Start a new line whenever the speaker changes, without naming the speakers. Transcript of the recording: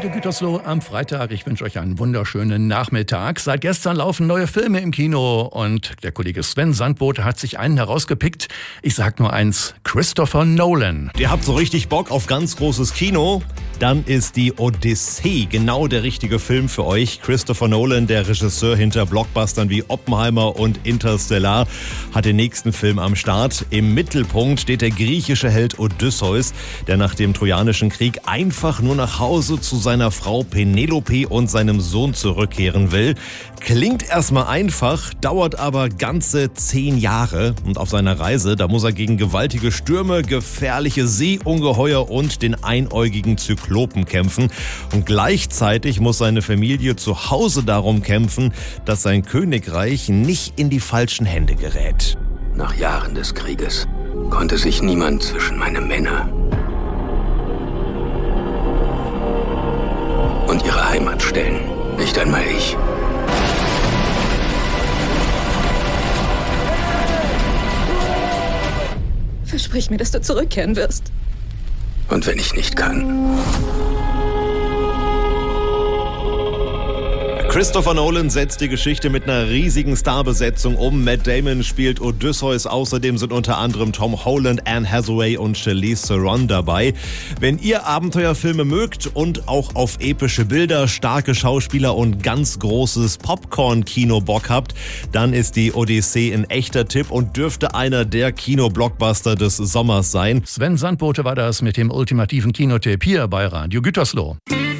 Radio Gütersloh am Freitag. Ich wünsche euch einen wunderschönen Nachmittag. Seit gestern laufen neue Filme im Kino und der Kollege Sven Sandbote hat sich einen herausgepickt. Ich sag nur eins, Christopher Nolan.
Ihr habt so richtig Bock auf ganz großes Kino? Dann ist die Odyssee genau der richtige Film für euch. Christopher Nolan, der Regisseur hinter Blockbustern wie Oppenheimer und Interstellar, hat den nächsten Film am Start. Im Mittelpunkt steht der griechische Held Odysseus, der nach dem Trojanischen Krieg einfach nur nach Hause zu seiner Frau Penelope und seinem Sohn zurückkehren will. Klingt erstmal einfach, dauert aber ganze 10 Jahre. Und auf seiner Reise, da muss er gegen gewaltige Stürme, gefährliche Seeungeheuer und den einäugigen Zyklopen kämpfen. Und gleichzeitig muss seine Familie zu Hause darum kämpfen, dass sein Königreich nicht in die falschen Hände gerät.
Nach Jahren des Krieges konnte sich niemand zwischen meine Männer und ihre Heimat stellen. Nicht einmal ich.
Versprich mir, dass du zurückkehren wirst.
Und wenn ich nicht kann?
Christopher Nolan setzt die Geschichte mit einer riesigen Starbesetzung um. Matt Damon spielt Odysseus. Außerdem sind unter anderem Tom Holland, Anne Hathaway und Charlize Theron dabei. Wenn ihr Abenteuerfilme mögt und auch auf epische Bilder, starke Schauspieler und ganz großes Popcorn-Kino Bock habt, dann ist die Odyssee ein echter Tipp und dürfte einer der Kino-Blockbuster des Sommers sein.
Sven Sandbote war das mit dem ultimativen Kinotipp hier bei Radio Gütersloh.